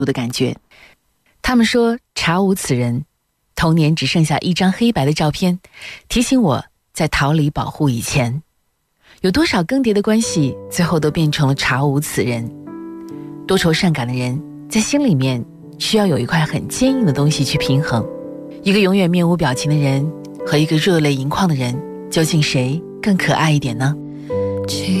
的感觉。他们说查无此人，童年只剩下一张黑白的照片，提醒我在逃离保护以前，有多少更迭的关系最后都变成了查无此人。多愁善感的人在心里面需要有一块很坚硬的东西去平衡，一个永远面无表情的人和一个热泪盈眶的人，究竟谁更可爱一点呢？